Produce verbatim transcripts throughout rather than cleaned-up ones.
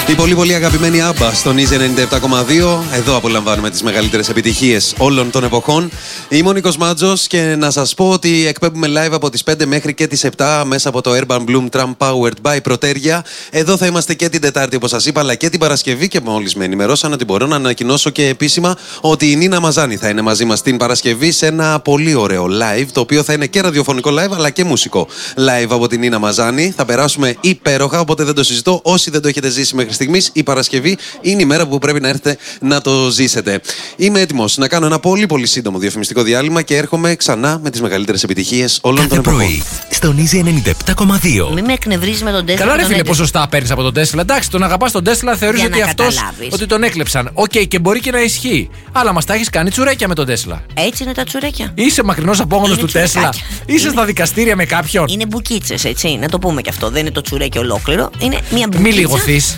Η πολύ πολύ αγαπημένη Άμπα στον Easy ενενήντα επτά κόμμα δύο. Εδώ απολαμβάνουμε τις μεγαλύτερες επιτυχίες όλων των εποχών. Είμαι ο Νίκος Μάτζος και να σας πω ότι εκπέμπουμε live από τις πέντε μέχρι και τις επτά μέσα από το Urban Bloom Tram Powered by Proteria. Εδώ θα είμαστε και την Τετάρτη όπως σας είπα, αλλά και την Παρασκευή, και μόλις με ενημερώσαν ότι μπορώ να ανακοινώσω και επίσημα ότι η Νίνα Μαζάνη θα είναι μαζί μας την Παρασκευή σε ένα πολύ ωραίο live, το οποίο θα είναι και ραδιοφωνικό live αλλά και μουσικό live από την Νίνα Μαζάνη. Θα περάσουμε υπέροχα, οπότε δεν το συζητώ. Όσοι δεν το έχετε ζήσει μέχρι στιγμής, η Παρασκευή είναι η μέρα που πρέπει να έρθετε να το ζήσετε. Είμαι έτοιμος να κάνω ένα πολύ πολύ σύντομο διαφημιστικό διάλειμμα και έρχομαι ξανά με τις μεγαλύτερες επιτυχίες όλων των εποχών. Πρωί, στον Easy ενενήντα επτά κόμμα δύο. Μην με εκνευρίζεις με τον Τέσλα. Καλά, ρε φίλε, ποσοστά παίρνεις από τον Τέσλα. Εντάξει, τον αγαπάς τον Τέσλα, θεωρείς ότι αυτός ότι τον έκλεψαν. Οκ, okay, και μπορεί και να ισχύει. Αλλά μας τα έχεις κάνει τσουρέκια με τον Τέσλα. Έτσι είναι τα τσουρέκια. Είσαι μακρινός απόγονος του Τέσλα. Είσαι είναι... στα δικαστήρια με κάποιον. Είναι μπουκίτσες, έτσι. Να το πούμε και αυτό. Δεν είναι το τσουρέκι ολόκληρο. Είναι μια μπουκίτσα. Μη λιγοθείς.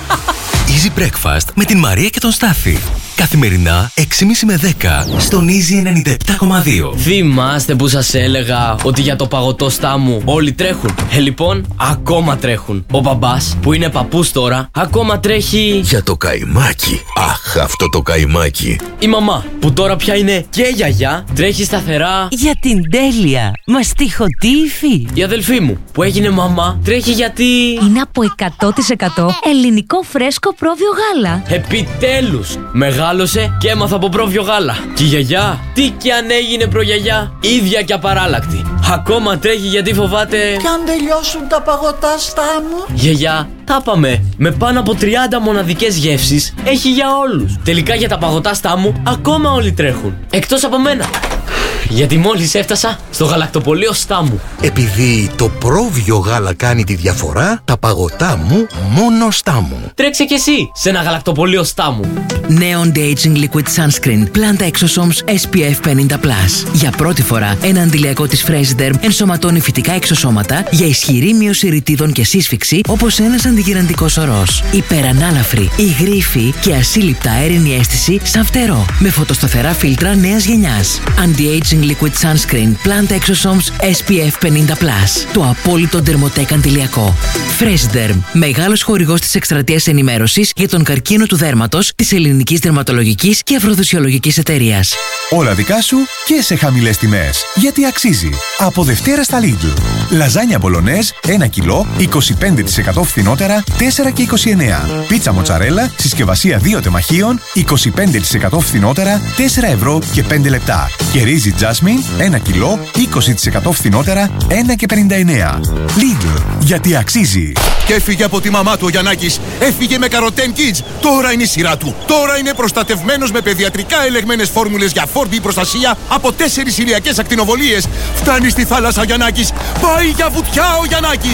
Easy Breakfast με την Μαρία και τον Στάθη. Καθημερινά έξι και μισή με δέκα στον Easy ενενήντα επτά κόμμα δύο. Θυμάστε που σας έλεγα ότι για το παγωτό στάμου όλοι τρέχουν? Ε, λοιπόν, ακόμα τρέχουν. Ο μπαμπάς, που είναι παππούς τώρα, ακόμα τρέχει για το καϊμάκι. Αχ, αυτό το καϊμάκι. Η μαμά, που τώρα πια είναι και γιαγιά, τρέχει σταθερά για την τέλεια μαστιχωτή υφή. Η αδελφή μου, που έγινε μαμά, τρέχει γιατί είναι από εκατό τοις εκατό ελληνικό φρέσκο πρόβιο γάλα. Επιτέλους! Μεγάλωσε και έμαθα από πρόβιο γάλα. Και η γιαγιά, τι κι αν έγινε προγιαγιά, ίδια και απαράλλακτη. Ακόμα τρέχει γιατί φοβάται κι αν τελειώσουν τα παγωτά στάμου. Γιαγιά, τα πάμε. Με πάνω από τριάντα μοναδικές γεύσεις έχει για όλους. Τελικά για τα παγωτά στάμου ακόμα όλοι τρέχουν. Εκτός από μένα. Γιατί μόλις έφτασα στο γαλακτοπωλείο Στάμου. Επειδή το πρόβιο γάλα κάνει τη διαφορά, τα παγωτά μου μόνο Στάμου. Τρέξε κι εσύ σε ένα γαλακτοπωλείο Στάμου. Νέο Anti-Aging Liquid Sunscreen Planta Exosomes ες πι εφ πενήντα πλας. Για πρώτη φορά ένα αντιλιακό της Fresiderm ενσωματώνει φυτικά εξωσώματα για ισχυρή μείωση ρητίδων και σύσφυξη, όπως ένας αντιγυραντικός ορός. Υπερανάλαφρη, υγρή και ασύλληπτα αέρινη αίσθηση σαν φτερό. Με φωτοσταθερά φίλτρα νέας γενιάς. Anti-Aging Liquid Sunscreen Planta Exosomes ες πι εφ πενήντα πλας. Το απόλυτο ντερμοτέκ αντιλιακό. Fresiderm, μεγάλος χορηγός της εκστρατείας ενημέρωσης για τον καρκίνο του δέρματος της Ελληνικής Δερματολογικής και Αφροδισιολογικής Εταιρείας. Όλα δικά σου και σε χαμηλές τιμές. Γιατί αξίζει. Από Δευτέρα στα Lidl. Λαζάνια μπολονέζ ένα κιλό, είκοσι πέντε τοις εκατό φθηνότερα, τέσσερα και είκοσι εννέα. Πίτσα μοτσαρέλα, συσκευασία δύο τεμαχίων, είκοσι πέντε τοις εκατό φθηνότερα, τέσσερα ευρώ και πέντε λεπτά. Και ρύζι Jasmine, ένα κιλό, είκοσι τοις εκατό φθηνότερα, ένα και πενήντα εννέα. Lidl. Γιατί αξίζει. Και έφυγε από τη μαμά του ο Γιαννάκης. Έφυγε με Καροτέν Kids. Τώρα είναι η σειρά του. Τώρα είναι προστατευμένος με παιδιατρικά ελεγμένες φόρμουλες για φόρτη προστασία από τέσσερις ηλιακές ακτινοβολίες. Φτάνει στη θάλασσα ο Γιαννάκης. Πάει για βουτιά ο Γιαννάκης.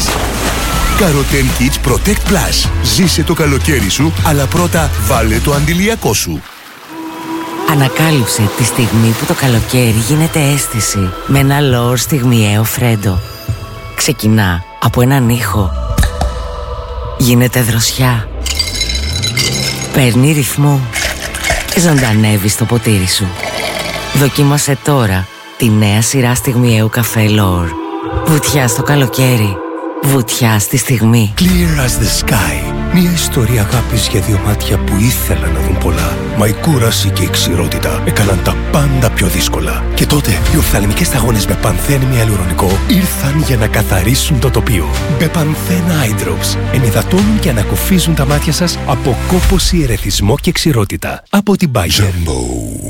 Καροτέν Kids Protect Plus. Ζήσε το καλοκαίρι σου, αλλά πρώτα βάλε το αντιλιακό σου. Ανακάλυψε τη στιγμή που το καλοκαίρι γίνεται αίσθηση με ένα λόρ στιγμιαίο φρέντο. Ξεκινά από έναν ήχο. Γίνεται δροσιά. Παίρνει ρυθμό και ζωντανεύει στο ποτήρι σου. Δοκίμασε τώρα τη νέα σειρά στιγμιαίου καφέ Λόρ. Βουτιά στο καλοκαίρι. Βουτιά στη στιγμή. Clear as the sky. Μια ιστορία αγάπης για δύο μάτια που ήθελαν να δουν πολλά. Μα η κούραση και η ξηρότητα έκαναν τα πάντα πιο δύσκολα. Και τότε οι οφθαλμικές σταγόνες με πανθένη αλουρονικό ήρθαν για να καθαρίσουν το τοπίο. Μπεπανθένα Eye Drops ενυδατώνουν και ανακουφίζουν τα μάτια σας από κόπωση, ερεθισμό και ξηρότητα. Από την Bayer.